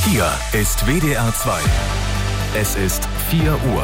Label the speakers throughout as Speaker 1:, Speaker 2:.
Speaker 1: Hier ist WDR 2. Es ist 4 Uhr.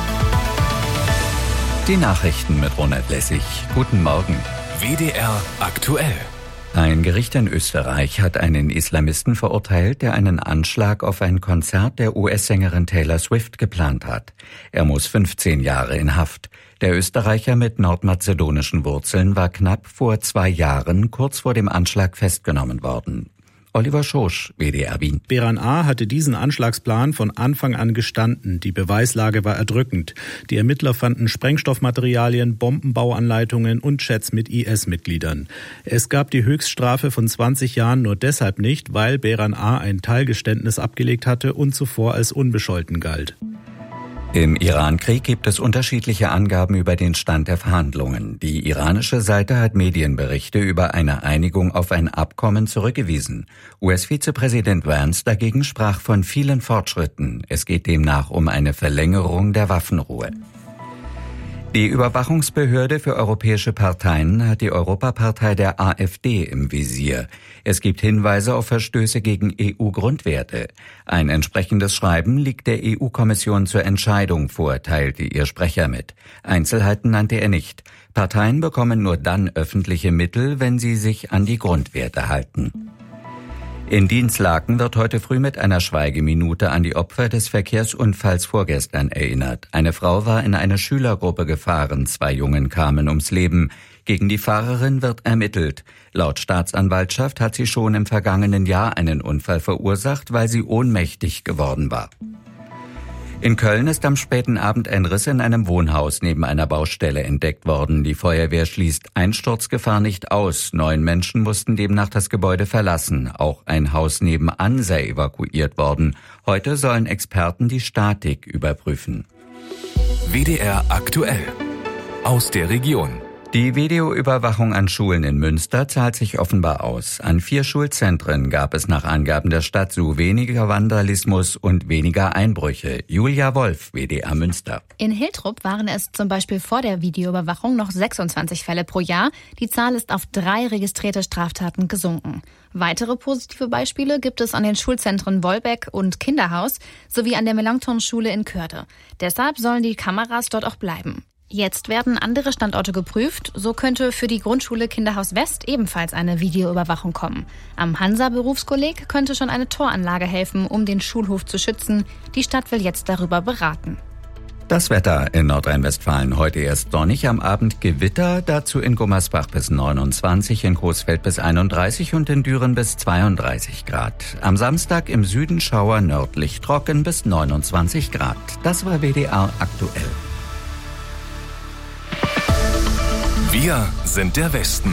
Speaker 2: Die Nachrichten mit Ronald Lessig. Guten Morgen.
Speaker 1: WDR aktuell.
Speaker 2: Ein Gericht in Österreich hat einen Islamisten verurteilt, der einen Anschlag auf ein Konzert der US-Sängerin Taylor Swift geplant hat. Er muss 15 Jahre in Haft. Der Österreicher mit nordmazedonischen Wurzeln war knapp vor 2 Jahren kurz vor dem Anschlag festgenommen worden. Oliver Schosch, WDR Wien.
Speaker 3: Beran A. hatte diesen Anschlagsplan von Anfang an gestanden. Die Beweislage war erdrückend. Die Ermittler fanden Sprengstoffmaterialien, Bombenbauanleitungen und Chats mit IS-Mitgliedern. Es gab die Höchststrafe von 20 Jahren nur deshalb nicht, weil Beran A. ein Teilgeständnis abgelegt hatte und zuvor als unbescholten galt.
Speaker 2: Im Iran-Krieg gibt es unterschiedliche Angaben über den Stand der Verhandlungen. Die iranische Seite hat Medienberichte über eine Einigung auf ein Abkommen zurückgewiesen. US-Vizepräsident Vance dagegen sprach von vielen Fortschritten. Es geht demnach um eine Verlängerung der Waffenruhe. Die Überwachungsbehörde für europäische Parteien hat die Europapartei der AfD im Visier. Es gibt Hinweise auf Verstöße gegen EU-Grundwerte. Ein entsprechendes Schreiben liegt der EU-Kommission zur Entscheidung vor, teilte ihr Sprecher mit. Einzelheiten nannte er nicht. Parteien bekommen nur dann öffentliche Mittel, wenn sie sich an die Grundwerte halten. In Dinslaken wird heute früh mit einer Schweigeminute an die Opfer des Verkehrsunfalls vorgestern erinnert. Eine Frau war in eine Schülergruppe gefahren, 2 Jungen kamen ums Leben. Gegen die Fahrerin wird ermittelt. Laut Staatsanwaltschaft hat sie schon im vergangenen Jahr einen Unfall verursacht, weil sie ohnmächtig geworden war. In Köln ist am späten Abend ein Riss in einem Wohnhaus neben einer Baustelle entdeckt worden. Die Feuerwehr schließt Einsturzgefahr nicht aus. 9 Menschen mussten demnach das Gebäude verlassen. Auch ein Haus nebenan sei evakuiert worden. Heute sollen Experten die Statik überprüfen.
Speaker 1: WDR aktuell. Aus der Region.
Speaker 2: Die Videoüberwachung an Schulen in Münster zahlt sich offenbar aus. An 4 Schulzentren gab es nach Angaben der Stadt so weniger Vandalismus und weniger Einbrüche. Julia Wolf, WDR Münster.
Speaker 4: In Hiltrup waren es zum Beispiel vor der Videoüberwachung noch 26 Fälle pro Jahr. Die Zahl ist auf 3 registrierte Straftaten gesunken. Weitere positive Beispiele gibt es an den Schulzentren Wolbeck und Kinderhaus sowie an der Melanchthon-Schule in Körde. Deshalb sollen die Kameras dort auch bleiben. Jetzt werden andere Standorte geprüft. So könnte für die Grundschule Kinderhaus West ebenfalls eine Videoüberwachung kommen. Am Hansa-Berufskolleg könnte schon eine Toranlage helfen, um den Schulhof zu schützen. Die Stadt will jetzt darüber beraten.
Speaker 2: Das Wetter in Nordrhein-Westfalen heute erst sonnig, am Abend Gewitter, dazu in Gummersbach bis 29, in Coesfeld bis 31 und in Düren bis 32 Grad. Am Samstag im Süden Schauer, nördlich trocken bis 29 Grad. Das war WDR aktuell.
Speaker 1: Wir sind der Westen.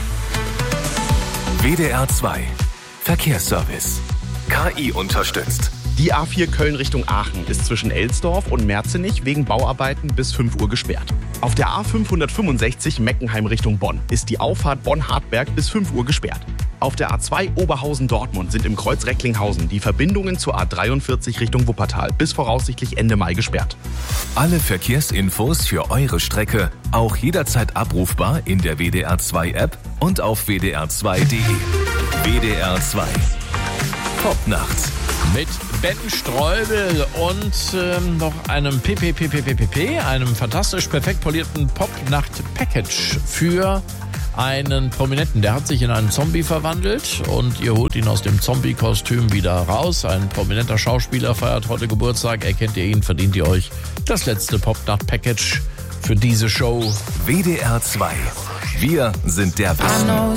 Speaker 1: WDR 2. Verkehrsservice. KI unterstützt.
Speaker 5: Die A4 Köln Richtung Aachen ist zwischen Elsdorf und Merzenich wegen Bauarbeiten bis 5 Uhr gesperrt. Auf der A565 Meckenheim Richtung Bonn ist die Auffahrt Bonn-Hartberg bis 5 Uhr gesperrt. Auf der A2 Oberhausen-Dortmund sind im Kreuz Recklinghausen die Verbindungen zur A43 Richtung Wuppertal bis voraussichtlich Ende Mai gesperrt.
Speaker 1: Alle Verkehrsinfos für eure Strecke auch jederzeit abrufbar in der WDR 2 App und auf wdr2.de. WDR 2. Popnacht.
Speaker 6: Mit Ben Streubel und noch einem PPPPPP, einem fantastisch perfekt polierten Popnacht-Package für einen Prominenten. Der hat sich in einen Zombie verwandelt und ihr holt ihn aus dem Zombie-Kostüm wieder raus. Ein prominenter Schauspieler feiert heute Geburtstag. Erkennt ihr ihn, verdient ihr euch das letzte Popnacht-Package für diese Show.
Speaker 1: WDR 2. Wir sind der Westen.